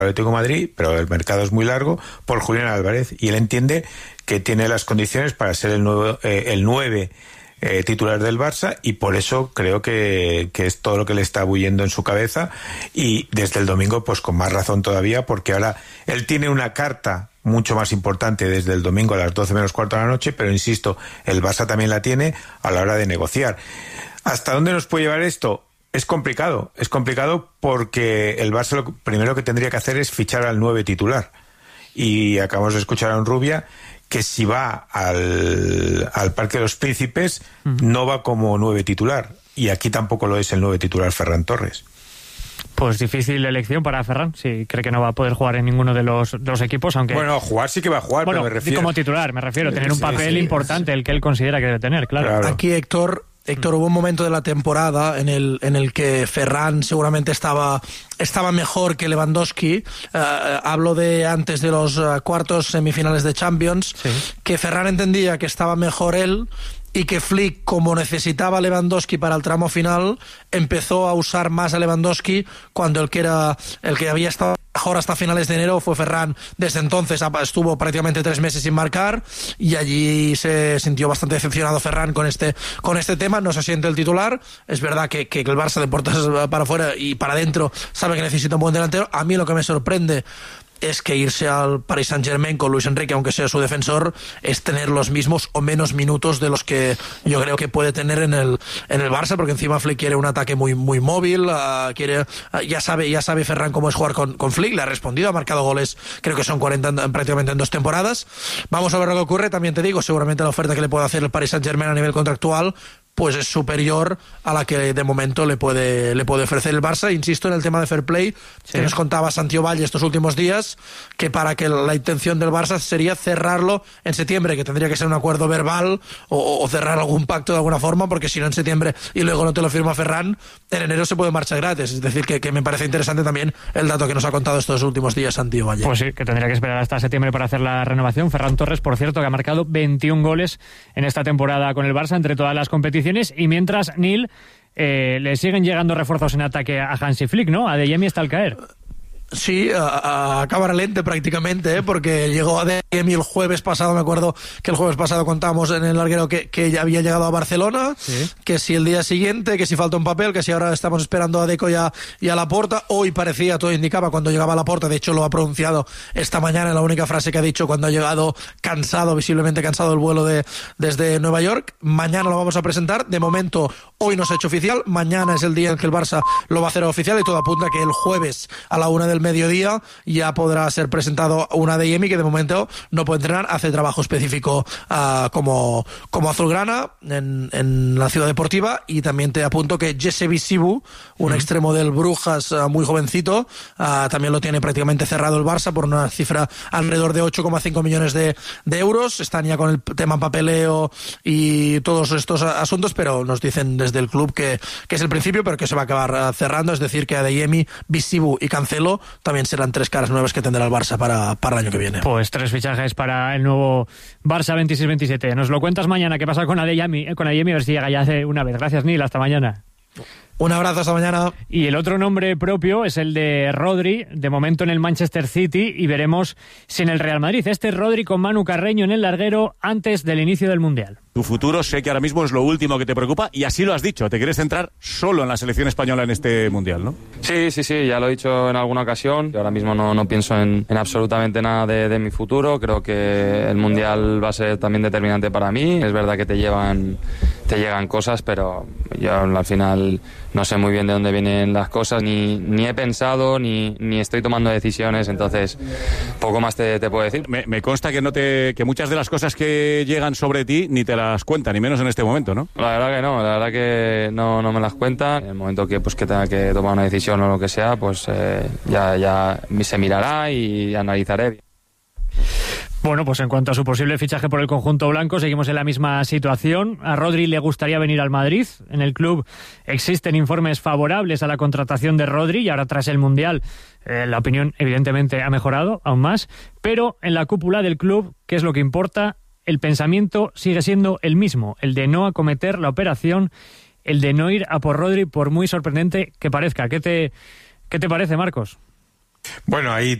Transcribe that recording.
Atlético de Madrid, pero el mercado es muy largo, por Julián Álvarez, y él entiende que tiene las condiciones para ser el 9 titular del Barça, y por eso creo que es todo lo que le está bulliendo en su cabeza, y desde el domingo pues con más razón todavía, porque ahora él tiene una carta mucho más importante desde el domingo a las 12 menos cuarto de la noche, pero insisto, el Barça también la tiene a la hora de negociar. ¿Hasta dónde nos puede llevar esto? Es complicado porque el Barça lo primero que tendría que hacer es fichar al 9 titular, y acabamos de escuchar a un Rubia que si va al Parque de los Príncipes no va como 9 titular, y aquí tampoco lo es el 9 titular Ferran Torres. Pues difícil elección para Ferran, si cree que no va a poder jugar en ninguno de los equipos, aunque... Bueno, jugar sí que va a jugar, bueno, pero me refiero... como titular, me refiero, tener un papel importante, el que él considera que debe tener, claro. Aquí, Héctor, hubo un momento de la temporada en el que Ferran seguramente estaba mejor que Lewandowski. Hablo de antes de los cuartos semifinales de Champions, que Ferran entendía que estaba mejor él, y que Flick, como necesitaba a Lewandowski para el tramo final, empezó a usar más a Lewandowski, cuando el que había estado mejor hasta finales de enero fue Ferran. Desde entonces estuvo prácticamente 3 meses sin marcar, y allí se sintió bastante decepcionado Ferran con este tema. No se siente el titular. Es verdad que el Barça, de puertas para afuera y para adentro, sabe que necesita un buen delantero. A mí lo que me sorprende es que irse al Paris Saint-Germain con Luis Enrique, aunque sea su defensor, es tener los mismos o menos minutos de los que yo creo que puede tener en el Barça, porque encima Flick quiere un ataque muy móvil, ya sabe Ferran cómo es jugar con Flick, le ha respondido, ha marcado goles, creo que son 40 prácticamente en 2 temporadas. Vamos a ver lo que ocurre. También te digo, seguramente la oferta que le puede hacer el Paris Saint-Germain a nivel contractual pues es superior a la que de momento le puede ofrecer el Barça. Insisto en el tema de fair play, que nos contaba Santiago Valle estos últimos días, que para que la intención del Barça sería cerrarlo en septiembre, que tendría que ser un acuerdo verbal o cerrar algún pacto de alguna forma, porque si no en septiembre y luego no te lo firma Ferran, en enero se puede marchar gratis. Es decir, que me parece interesante también el dato que nos ha contado estos últimos días Santiago Valle. Pues sí, que tendría que esperar hasta septiembre para hacer la renovación. Ferran Torres, por cierto, que ha marcado 21 goles en esta temporada con el Barça entre todas las competiciones, y mientras, Neil, le siguen llegando refuerzos en ataque a Hansi Flick, ¿no? A Adeyemi está al caer. Sí, a cámara lenta prácticamente, porque llegó a Adeyemi el jueves pasado. Me acuerdo que el jueves pasado contábamos en el larguero que ya había llegado a Barcelona, que si el día siguiente, que si falta un papel, que si ahora estamos esperando a Deco y a Laporta. Hoy parecía, todo indicaba, cuando llegaba a Laporta, de hecho lo ha pronunciado esta mañana, la única frase que ha dicho cuando ha llegado visiblemente cansado del vuelo desde Nueva York. Mañana lo vamos a presentar. De momento, hoy no se ha hecho oficial, mañana es el día en que el Barça lo va a hacer oficial, y todo apunta que el jueves a la 1 del mediodía ya podrá ser presentado una Adeyemi, que de momento no puede entrenar, hace trabajo específico como azulgrana en la ciudad deportiva. Y también te apunto que Jesse Bisibu, un extremo del Brujas muy jovencito, también lo tiene prácticamente cerrado el Barça por una cifra alrededor de 8,5 millones de euros. Están ya con el tema papeleo y todos estos asuntos, pero nos dicen desde el club que es el principio, pero que se va a acabar cerrando. Es decir, que Adeyemi, Bisibu y Cancelo también serán 3 caras nuevas que tendrá el Barça para el año que viene. Pues 3 fichajes para el nuevo Barça 26-27. Nos lo cuentas mañana qué pasa con Adeyemi, a ver si llega ya de una vez. Gracias, Neil, hasta mañana. Un abrazo, hasta mañana. Y el otro nombre propio es el de Rodri, de momento en el Manchester City, y veremos si en el Real Madrid. Rodri con Manu Carreño en el larguero antes del inicio del Mundial. Tu futuro sé que ahora mismo es lo último que te preocupa, y así lo has dicho, te quieres centrar solo en la selección española en este Mundial, ¿no? Sí, ya lo he dicho en alguna ocasión. Ahora mismo no pienso en absolutamente nada de mi futuro. Creo que el Mundial va a ser también determinante para mí. Es verdad que te llegan cosas, pero yo al final no sé muy bien de dónde vienen las cosas, ni he pensado, ni estoy tomando decisiones, entonces poco más te puedo decir. Me consta que muchas de las cosas que llegan sobre ti ni te las cuentan, ni menos en este momento, ¿no? La verdad que no me las cuentan. En el momento que tenga que tomar una decisión o lo que sea, pues ya se mirará y analizaré. Bueno, pues en cuanto a su posible fichaje por el conjunto blanco, seguimos en la misma situación. A Rodri le gustaría venir al Madrid. En el club existen informes favorables a la contratación de Rodri, y ahora tras el Mundial la opinión evidentemente ha mejorado aún más. Pero en la cúpula del club, ¿qué es lo que importa? El pensamiento sigue siendo el mismo, el de no acometer la operación, el de no ir a por Rodri, por muy sorprendente que parezca. ¿Qué te parece, Marcos? Bueno, ahí